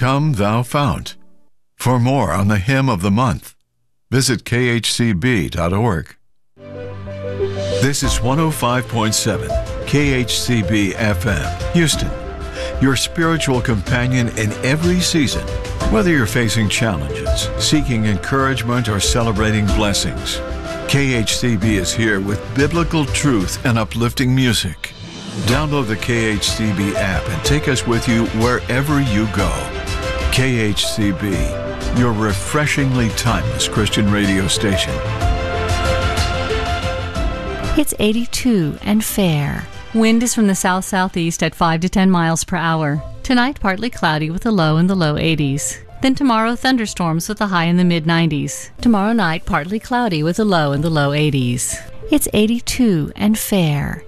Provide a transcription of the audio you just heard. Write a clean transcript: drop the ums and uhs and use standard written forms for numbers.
Come Thou Fount. For more on the Hymn of the Month, visit khcb.org. This is 105.7 KHCB FM, Houston, your spiritual companion in every season. Whether you're facing challenges, seeking encouragement, or celebrating blessings, KHCB is here with biblical truth and uplifting music. Download the KHCB app and take us with you wherever you go. KHCB, your refreshingly timeless Christian radio station. It's 82 and fair. Wind is from the south-southeast at 5 to 10 miles per hour. Tonight, partly cloudy with a low in the low 80s. Then tomorrow, thunderstorms with a high in the mid-90s. Tomorrow night, partly cloudy with a low in the low 80s. It's 82 and fair.